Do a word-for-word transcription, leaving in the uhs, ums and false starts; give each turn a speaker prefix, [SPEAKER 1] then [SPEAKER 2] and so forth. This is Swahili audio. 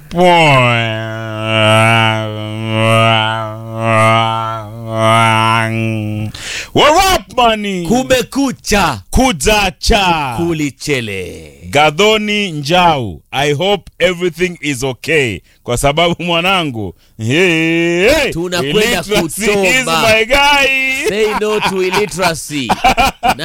[SPEAKER 1] What up, money?
[SPEAKER 2] Kumekucha.
[SPEAKER 1] Kuzacha.
[SPEAKER 2] Kulichele.
[SPEAKER 1] Gadhoni Njau. I hope everything is okay. Kwa sababu mwanangu, hey, hey,
[SPEAKER 2] tunakwenda kutoba.
[SPEAKER 1] Is my guy.
[SPEAKER 2] Say no to illiteracy.